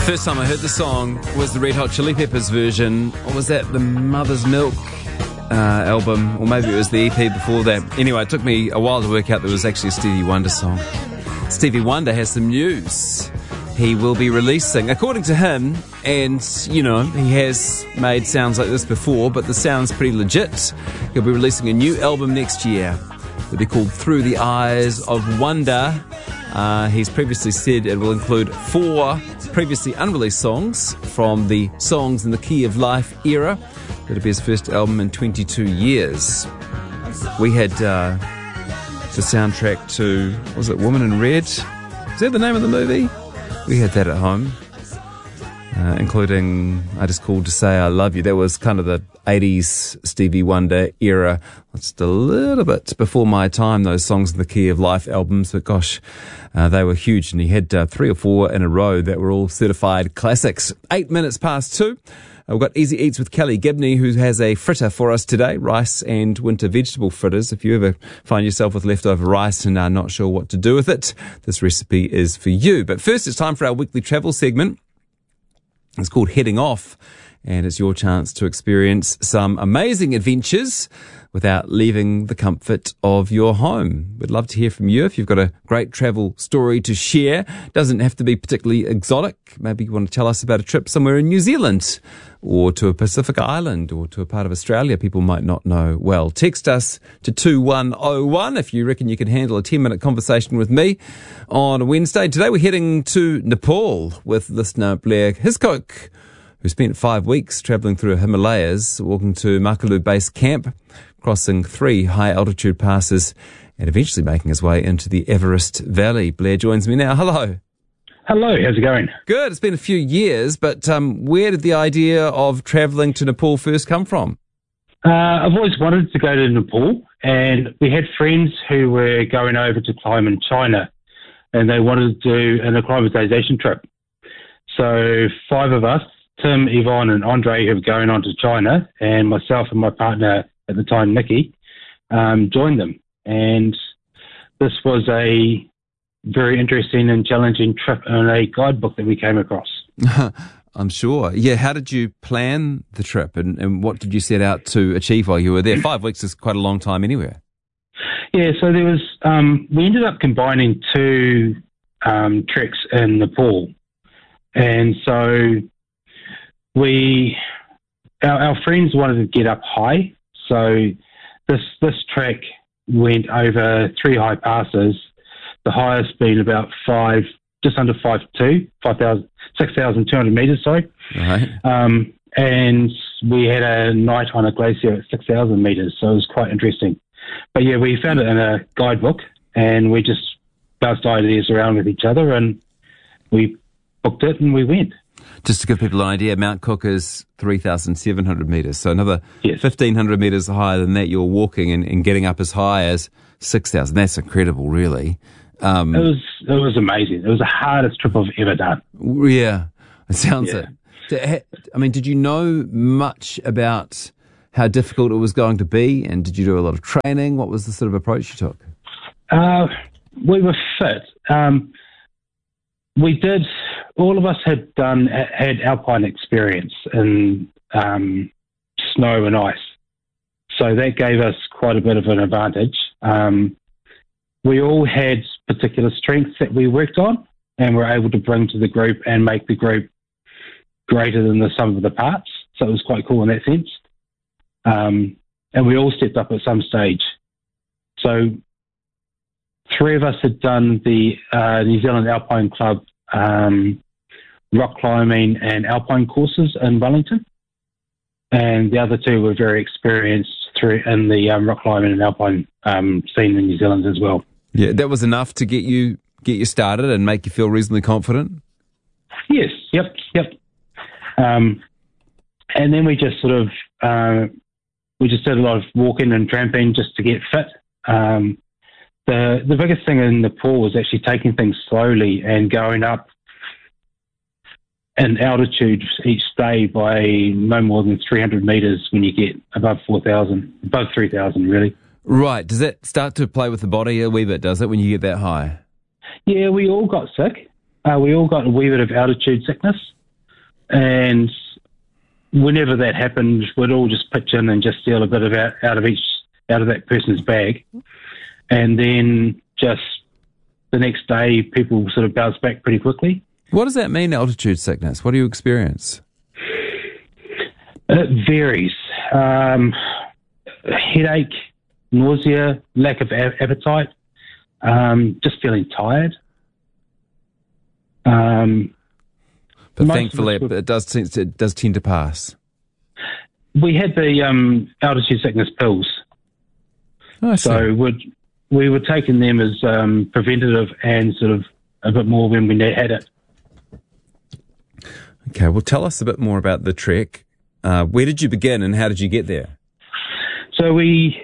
First time I heard the song was the Red Hot Chili Peppers version. Or was that the Mother's Milk album? Or maybe it was the EP before that. Anyway, it took me a while to work out there was actually a Stevie Wonder song. Stevie Wonder has some news. He will be releasing, according to him, and, you know, he has made sounds like this before, but the sound's pretty legit. He'll be releasing a new album next year. It'll be called Through the Eyes of Wonder. He's previously said it will include 4 previously unreleased songs from the Songs in the Key of Life era. It'll be his first album in 22 years. We had the soundtrack to, was it Woman in Red? Is that the name of the movie? We had that at home, including I Just Called to Say I Love You. That was kind of the 80s Stevie Wonder era. Just a little bit before my time, those Songs in the Key of Life albums, but gosh, they were huge, and he had 3 or 4 in a row that were all certified classics. 8 minutes past 2. We've got Easy Eats with Kelly Gibney, who has a fritter for us today, rice and winter vegetable fritters. If you ever find yourself with leftover rice and are not sure what to do with it, this recipe is for you. But first, it's time for our weekly travel segment. It's called Heading Off, and it's your chance to experience some amazing adventures without leaving the comfort of your home. We'd love to hear from you if you've got a great travel story to share. Doesn't have to be particularly exotic. Maybe you want to tell us about a trip somewhere in New Zealand, or to a Pacific island, or to a part of Australia people might not know well. Text us to 2101 if you reckon you can handle a 10-minute conversation with me on a Wednesday. Today we're heading to Nepal with listener Blair Hiscock, who spent 5 weeks travelling through Himalayas, walking to Makalu Base Camp, crossing 3 high-altitude passes, and eventually making his way into the Everest Valley. Blair joins me now. Hello. Hello, how's it going? Good. It's been a few years, but where did the idea of travelling to Nepal first come from? I've always wanted to go to Nepal, and we had friends who were going over to climb in China, and they wanted to do an acclimatization trip. So 5 of us, Tim, Yvonne and Andre, who were going on to China, and myself and my partner at the time, Nikki, joined them. And this was a very interesting and challenging trip in a guidebook that we came across. I'm sure. Yeah, how did you plan the trip, and what did you set out to achieve while you were there? 5 weeks is quite a long time anywhere. Yeah, so there was, we ended up combining 2 treks in Nepal. And so our friends wanted to get up high. So this trek went over 3 high passes, the highest being about just under 6,200 metres, sorry. Right. And we had a night on a glacier at 6,000 metres, so it was quite interesting. But yeah, we found it in a guidebook, and we just bounced ideas around with each other, and we booked it and we went. Just to give people an idea, Mount Cook is 3,700 metres, so another 1,500 metres higher than that you're walking, and getting up as high as 6,000. That's incredible, really. It was amazing. It was the hardest trip I've ever done. Yeah, it sounds it. I mean, did you know much about how difficult it was going to be, and did you do a lot of training? What was the sort of approach you took? We were fit. We did. All of us had alpine experience in snow and ice, so that gave us quite a bit of an advantage. We all had particular strengths that we worked on, and were able to bring to the group and make the group greater than the sum of the parts. So it was quite cool in that sense. And we all stepped up at some stage. So 3 of us had done the New Zealand Alpine Club rock climbing and alpine courses in Wellington, and the other 2 were very experienced in the rock climbing and alpine scene in New Zealand as well. Yeah, that was enough to get you started and make you feel reasonably confident? Yes, yep. And then we just sort of we just did a lot of walking and tramping just to get fit. The biggest thing in Nepal was actually taking things slowly and going up in altitude each day by no more than 300 metres when you get above 3,000 really. Right. Does that start to play with the body a wee bit, does it, when you get that high? Yeah, we all got sick. we all got a wee bit of altitude sickness, and whenever that happened, we'd all just pitch in and just steal a bit of out of that person's bag, and then just the next day, people sort of bounce back pretty quickly. What does that mean, altitude sickness? What do you experience? It varies. Headache, nausea, lack of appetite, just feeling tired. But thankfully, it does tend to pass. We had the altitude sickness pills. Oh, so we were taking them as preventative and sort of a bit more when we had it. Okay, well, tell us a bit more about the trek. Where did you begin and how did you get there? So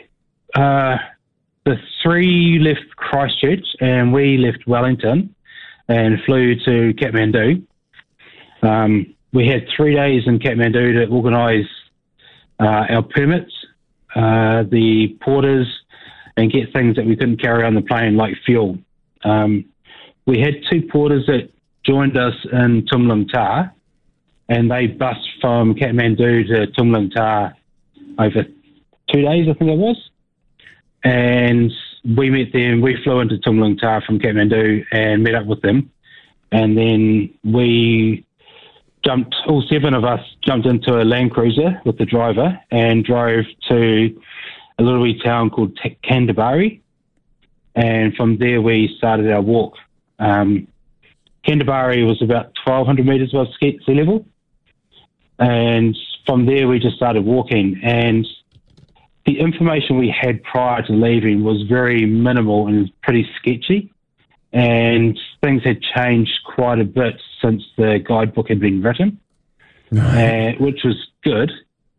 the three left Christchurch and we left Wellington and flew to Kathmandu. We had 3 days in Kathmandu to organise our permits, the porters, and get things that we couldn't carry on the plane, like fuel. We had two porters that joined us in Tumlung Ta, and they bussed from Kathmandu to Tumlung Ta over 2 days, I think it was. And we met them. We flew into Tumlung Ta from Kathmandu and met up with them. And then all seven of us jumped into a Land Cruiser with the driver and drove to a little wee town called Kandabari. And from there we started our walk. Kandabari was about 1,200 metres above sea level. And from there we just started walking. And the information we had prior to leaving was very minimal and pretty sketchy. And things had changed quite a bit since the guidebook had been written, which was good.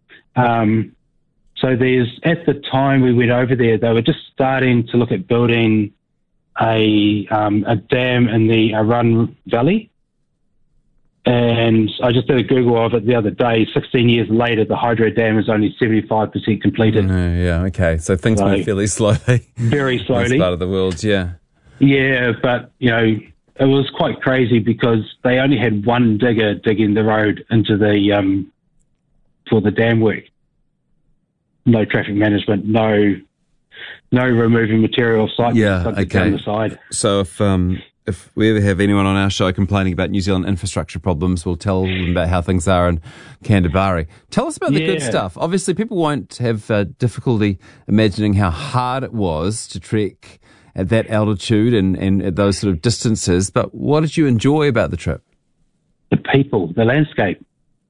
So at the time we went over there, they were just starting to look at building a dam in the Arun Valley. And I just did a Google of it the other day. 16 years later, the hydro dam is only 75% completed. Yeah, okay. So things went fairly slowly. Very slowly. This part of the world, yeah. Yeah, but, it was quite crazy because they only had one digger digging the road into for the dam work. No traffic management, no removing material off site. Yeah, okay. Down the side. So if we ever have anyone on our show complaining about New Zealand infrastructure problems, we'll tell them about how things are in Kandabari. Tell us about the good stuff. Obviously, people won't have difficulty imagining how hard it was to trek at that altitude and at those sort of distances, but what did you enjoy about the trip? The people, the landscape.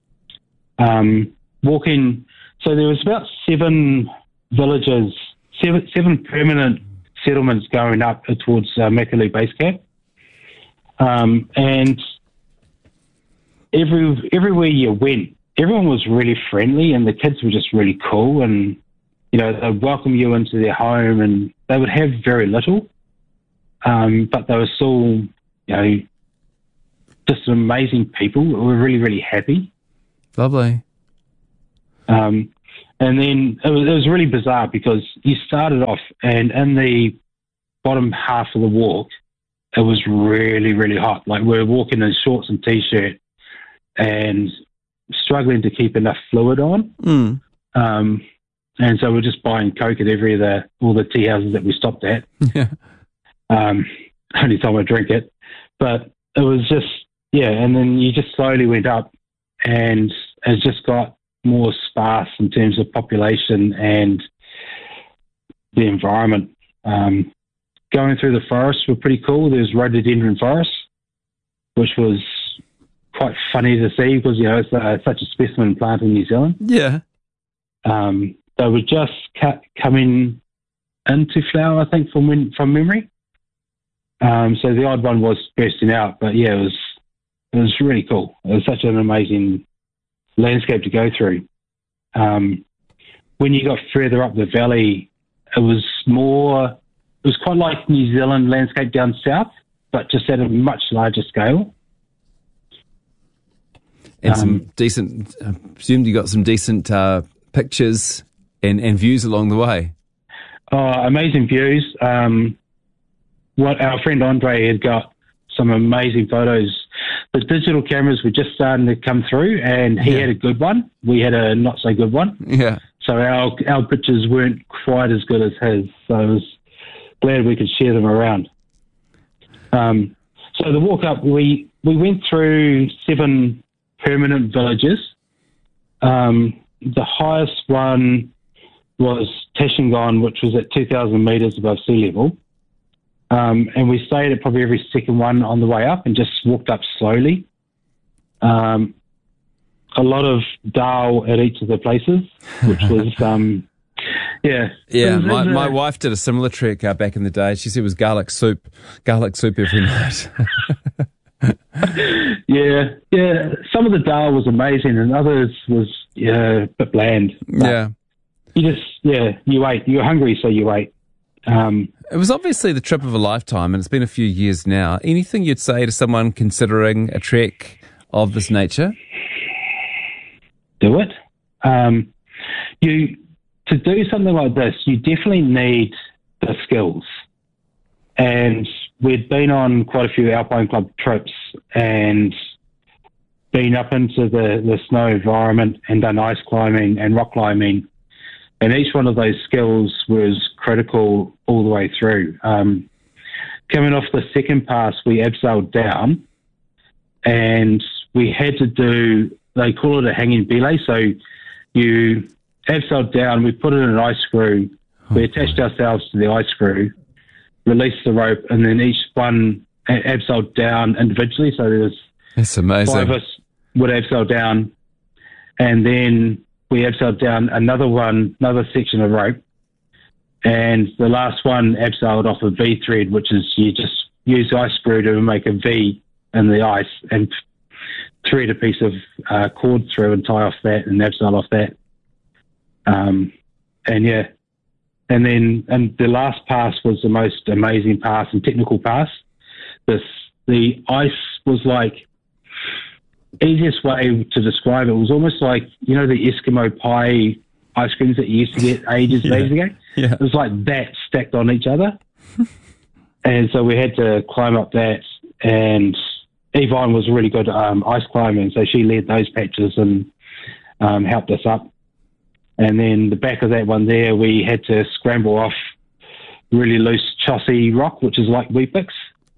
Walking, so there was about 7 villages, seven permanent settlements going up towards Makalu Base Camp. And everywhere you went, everyone was really friendly and the kids were just really cool and, they'd welcome you into their home and they would have very little, but they were still, just amazing people who were really, really happy. Lovely. And then it was really bizarre because you started off and in the bottom half of the walk, it was really, really hot. Like we were walking in shorts and T-shirt and struggling to keep enough fluid on. And so we're just buying Coke at all the tea houses that we stopped at. Yeah. Only time I drink it. But it was just, and then you just slowly went up and it just got more sparse in terms of population and the environment. Going through the forests were pretty cool. There's rhododendron forests, which was quite funny to see because, it's such a specimen plant in New Zealand. Yeah. They were just coming into flower, I think, from memory. So the odd one was bursting out, but it was really cool. It was such an amazing landscape to go through. When you got further up the valley, it was quite like New Zealand landscape down south, but just at a much larger scale. And some decent, I presumed you got some decent pictures and views along the way. Amazing views. What our friend Andre had got some amazing photos. The digital cameras were just starting to come through, and he had a good one. We had a not so good one. Yeah. So our pictures weren't quite as good as his. So I was glad we could share them around. So the walk up, we went through 7 permanent villages. The highest one was Tashingon, which was at 2,000 metres above sea level. And we stayed at probably every second one on the way up and just walked up slowly. A lot of dal at each of the places, which was, yeah. Yeah, my wife did a similar trek back in the day. She said it was garlic soup every night. Yeah. Some of the dal was amazing, and others was a bit bland. Yeah. You ate. You were hungry, so you ate. It was obviously the trip of a lifetime, and it's been a few years now. Anything you'd say to someone considering a trek of this nature? Do it. To do something like this, you definitely need the skills. And we'd been on quite a few Alpine Club trips and been up into the snow environment and done ice climbing and rock climbing. And each one of those skills was critical all the way through. Coming off the second pass, we abseiled down, and we had to do, they call it a hanging belay. So you abseiled down, we put it in an ice screw, we attached ourselves to the ice screw, released the rope, and then each one abseiled down individually. So there was That's amazing. 5 of us would abseil down, and then we abseiled down another section of rope, and the last one abseiled off a V thread, which is you just use the ice screw to make a V in the ice and thread a piece of cord through and tie off that and abseil off that. And the last pass was the most amazing pass and technical pass. The ice was like, easiest way to describe it was almost like, the Eskimo pie ice creams that you used to get ages ago? Yeah. It was like that stacked on each other. And so we had to climb up that, and Yvonne was really good ice climbing, so she led those patches and helped us up. And then the back of that one there, we had to scramble off really loose chossy rock, which is like Weet-Bix.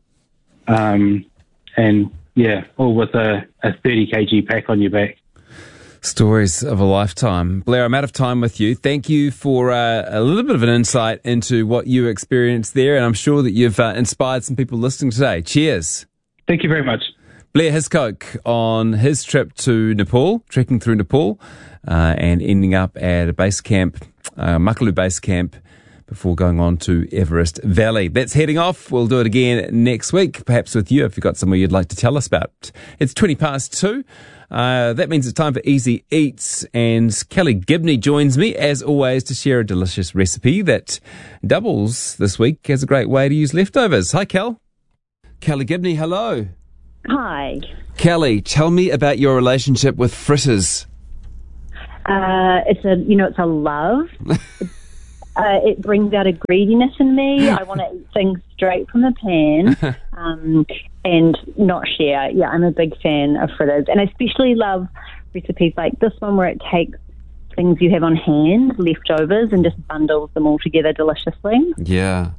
All with a 30 kg pack on your back. Stories of a lifetime. Blair, I'm out of time with you. Thank you for a little bit of an insight into what you experienced there, and I'm sure that you've inspired some people listening today. Cheers. Thank you very much. Blair Hiscock on his trip to Nepal, trekking through Nepal, and ending up at a base camp, Makalu base camp, before going on to Everest Valley. That's heading off. We'll do it again next week, perhaps with you if you've got somewhere you'd like to tell us about. It's 2:20. That means it's time for Easy Eats, and Kelly Gibney joins me, as always, to share a delicious recipe that doubles this week as a great way to use leftovers. Hi, Kel. Kelly Gibney, hello. Hi. Kelly, tell me about your relationship with fritters. It's a love. It brings out a greediness in me. I want to eat things straight from the pan and not share. Yeah, I'm a big fan of fritters, and I especially love recipes like this one where it takes things you have on hand, leftovers, and just bundles them all together deliciously. Yeah,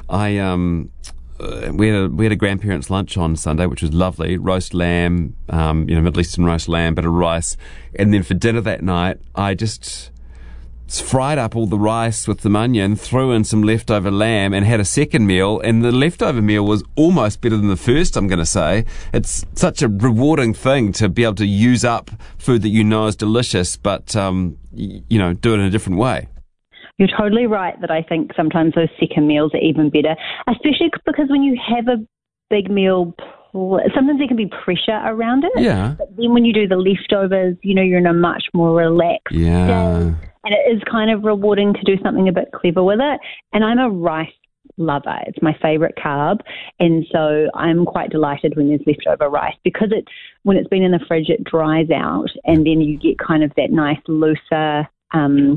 we had a grandparents' lunch on Sunday, which was lovely. Roast lamb, Middle Eastern roast lamb, bit of rice, and then for dinner that night, I just fried up all the rice with some onion, threw in some leftover lamb, and had a second meal. And the leftover meal was almost better than the first, I'm going to say. It's such a rewarding thing to be able to use up food that you know is delicious, but do it in a different way. You're totally right that I think sometimes those second meals are even better, especially because when you have a big meal, sometimes there can be pressure around it. Yeah. But then when you do the leftovers, you're in a much more relaxed state. And it is kind of rewarding to do something a bit clever with it. And I'm a rice lover. It's my favourite carb. And so I'm quite delighted when there's leftover rice because when it's been in the fridge, it dries out and then you get kind of that nice looser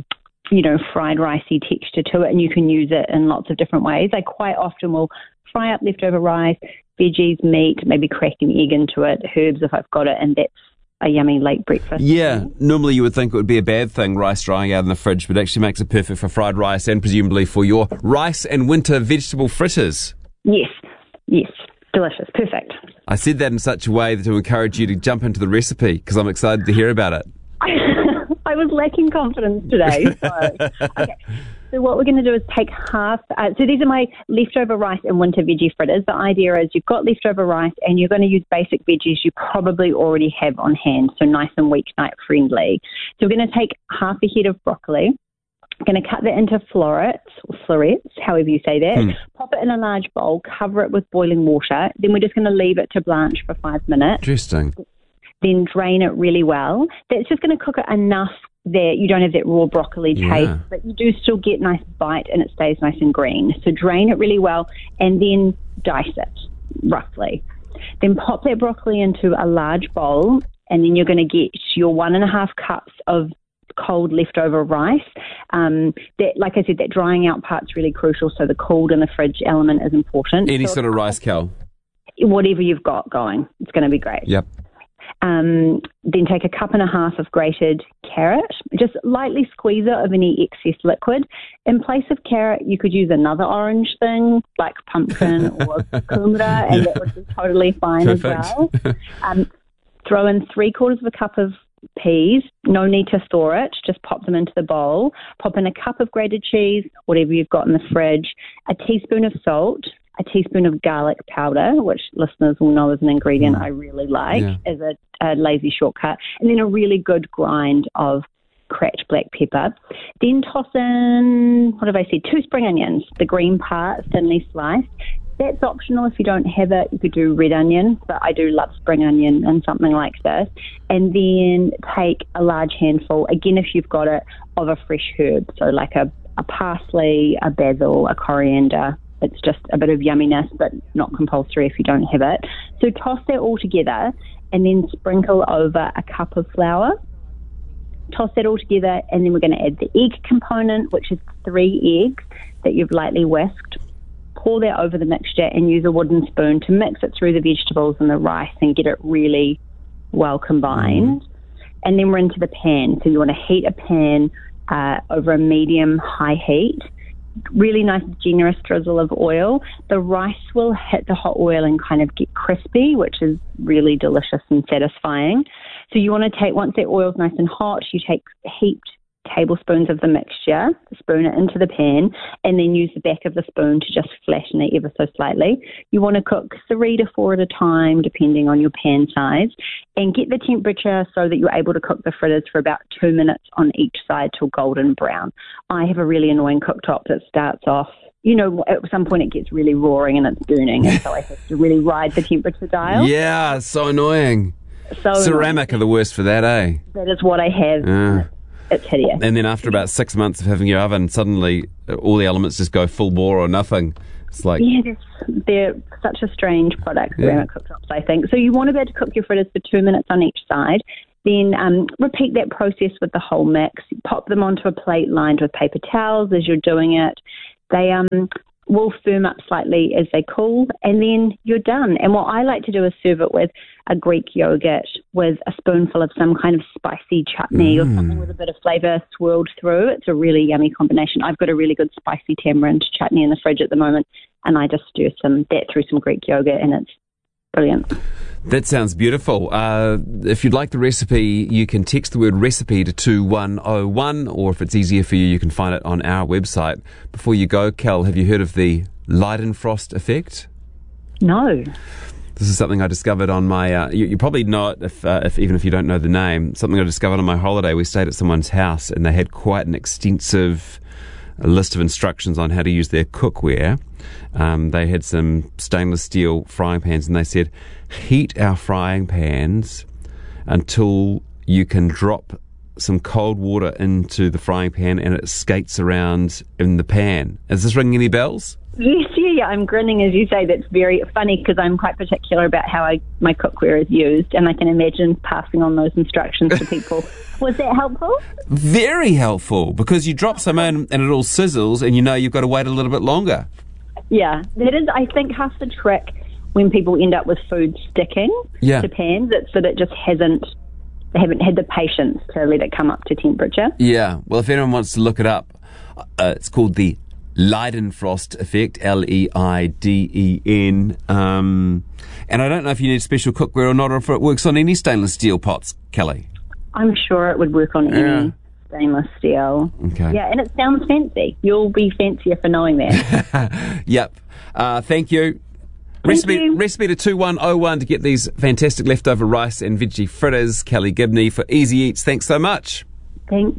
fried ricey texture to it, and you can use it in lots of different ways. I quite often will fry up leftover rice, veggies, meat, maybe crack an egg into it, herbs if I've got it, and that's a yummy late breakfast. Yeah, normally you would think it would be a bad thing, rice drying out in the fridge, but it actually makes it perfect for fried rice and presumably for your rice and winter vegetable fritters. Yes, delicious, perfect. I said that in such a way to encourage you to jump into the recipe because I'm excited to hear about it. I was lacking confidence today. Okay. So what we're going to do is take half. So these are my leftover rice and winter veggie fritters. The idea is you've got leftover rice and you're going to use basic veggies you probably already have on hand, so nice and weeknight friendly. So we're going to take half a head of broccoli. I'm going to cut that into florets, however you say that. Pop it in a large bowl, cover it with boiling water. Then we're just going to leave it to blanch for 5 minutes. Interesting. Then drain it really well. That's just going to cook it enough that you don't have that raw broccoli taste, but you do still get nice bite and it stays nice and green. So drain it really well and then dice it roughly. Then pop that broccoli into a large bowl, and then you're going to get your 1.5 cups of cold leftover rice. That, like I said, that drying out part's really crucial, so the cooled in the fridge element is important. Any sort of rice, Cal? Whatever you've got going. It's going to be great. Yep. Then take 1.5 cups of grated carrot. Just lightly squeeze it of any excess liquid. In place of carrot, you could use another orange thing, like pumpkin or kumara, and that would be totally fine as well. Throw in 3/4 cup of peas. No need to thaw it. Just pop them into the bowl. Pop in a cup of grated cheese, whatever you've got in the fridge, a teaspoon of salt, a teaspoon of garlic powder, which listeners will know is an ingredient I really like as a lazy shortcut, and then a really good grind of cracked black pepper. Then toss in, 2 spring onions, the green part, thinly sliced. That's optional if you don't have it. You could do red onion, but I do love spring onion and something like this. And then take a large handful, again if you've got it, of a fresh herb, so like a parsley, a basil, a coriander. It's just a bit of yumminess, but not compulsory if you don't have it. So toss that all together and then sprinkle over a cup of flour. Toss that all together, and then we're going to add the egg component, which is 3 eggs that you've lightly whisked. Pour that over the mixture and use a wooden spoon to mix it through the vegetables and the rice and get it really well combined. And then we're into the pan. So you want to heat a pan over a medium-high heat. Really nice, generous drizzle of oil. The rice will hit the hot oil and kind of get crispy, which is really delicious and satisfying. So you want to take, once that oil's nice and hot, you take heaped tablespoons of the mixture, spoon it into the pan, and then use the back of the spoon to just flatten it ever so slightly. You want to cook 3 to 4 at a time, depending on your pan size, and get the temperature so that you're able to cook the fritters for about 2 minutes on each side till golden brown. I have a really annoying cooktop that starts off, at some point it gets really roaring and it's burning, and so I have to really ride the temperature dial. Yeah, so annoying. Ceramic are the worst for that, eh? That is what I have. It's hideous. And then after about 6 months of having your oven, suddenly all the elements just go full bore or nothing. It's like... Yeah, they're such a strange product, ceramic cooktops, I think. So you want to be able to cook your fritters for 2 minutes on each side. Then repeat that process with the whole mix. Pop them onto a plate lined with paper towels as you're doing it. They will firm up slightly as they cool, and then you're done. And what I like to do is serve it with a Greek yogurt with a spoonful of some kind of spicy chutney or something with a bit of flavour swirled through. It's a really yummy combination. I've got a really good spicy tamarind chutney in the fridge at the moment, and I just stir that through some Greek yogurt, and it's brilliant. That sounds beautiful. If you'd like the recipe, you can text the word recipe to 2101, or if it's easier for you, you can find it on our website. Before you go, Cal, have you heard of the Leidenfrost effect? No. This is something I discovered on my... you probably know it if even if you don't know the name. Something I discovered on my holiday. We stayed at someone's house and they had quite an extensive list of instructions on how to use their cookware. They had some stainless steel frying pans, and they said, heat our frying pans until you can drop some cold water into the frying pan and it skates around in the pan. Is this ringing any bells? Yes, yeah. I'm grinning as you say. That's very funny because I'm quite particular about how my cookware is used, and I can imagine passing on those instructions to people. Was that helpful? Very helpful, because you drop some in and it all sizzles and you know you've got to wait a little bit longer. Yeah, that is, I think, half the trick when people end up with food sticking to pans. It's that it just they haven't had the patience to let it come up to temperature. Yeah, well, if anyone wants to look it up, it's called the Leidenfrost effect, Leiden. And I don't know if you need special cookware or not, or if it works on any stainless steel pots, Kelly. I'm sure it would work on any stainless steel. Okay. Yeah, and it sounds fancy. You'll be fancier for knowing that. Yep. Thank you. Recipe to 2101 to get these fantastic leftover rice and veggie fritters. Kelly Gibney for Easy Eats. Thanks so much. Thanks.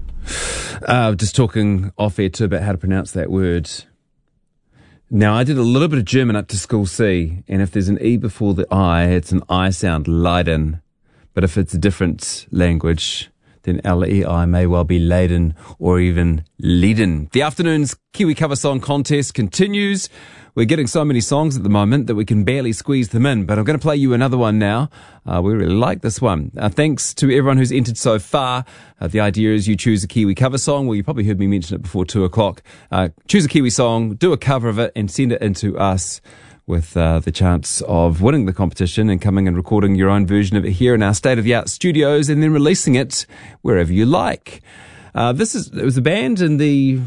Just talking off air too about how to pronounce that word. Now, I did a little bit of German up to school C, and if there's an E before the I, it's an I sound, Leiden. But if it's a different language, then L-E-I may well be Leiden or even Leiden. The afternoon's Kiwi Cover Song Contest continues. We're getting so many songs at the moment that we can barely squeeze them in, but I'm going to play you another one now. We really like this one. Thanks to everyone who's entered so far. The idea is you choose a Kiwi cover song. Well, you probably heard me mention it before 2 o'clock. Choose a Kiwi song, do a cover of it, and send it in to us with the chance of winning the competition and coming and recording your own version of it here in our state-of-the-art studios and then releasing it wherever you like. It was a band in the,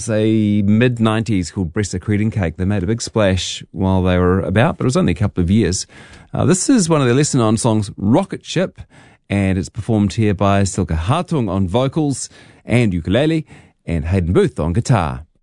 mid-90s called Bressa Creed & Cake. They made a big splash while they were about, but it was only a couple of years. This is one of their lesser-known songs, Rocket Ship, and it's performed here by Silke Hartung on vocals and ukulele and Hayden Booth on guitar.